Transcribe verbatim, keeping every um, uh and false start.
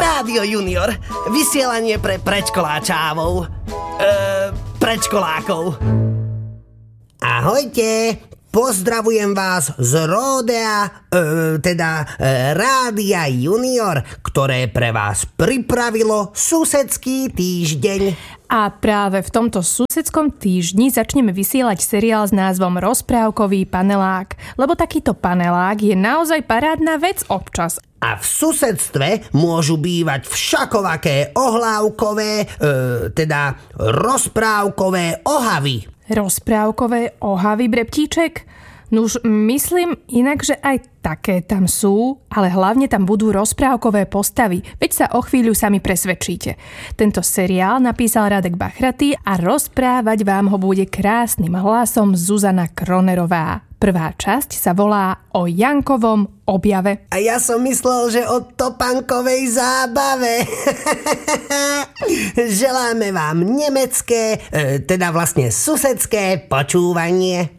Rádio Junior, vysielanie pre predškoláčávov. Eee, predškolákov. Ahojte, pozdravujem vás z Ródea, e, teda e, Rádia Junior, ktoré pre vás pripravilo susedský týždeň. A práve v tomto susedskom týždni začneme vysielať seriál s názvom Rozprávkový panelák, lebo takýto panelák je naozaj parádna vec občas. A v susedstve môžu bývať všakovaké ohlávkové, e, teda rozprávkové ohavy. Rozprávkové ohavy, Breptíček? Nuž, myslím inak, že aj také tam sú, ale hlavne tam budú rozprávkové postavy, veď sa o chvíľu sami presvedčíte. Tento seriál napísal Radek Bachratý a rozprávať vám ho bude krásnym hlasom Zuzana Kronerová. Prvá časť sa volá O Jankovom objave. A ja som myslel, že o topánkovej zábave. Želáme vám nemecké, e, teda vlastne susedské počúvanie.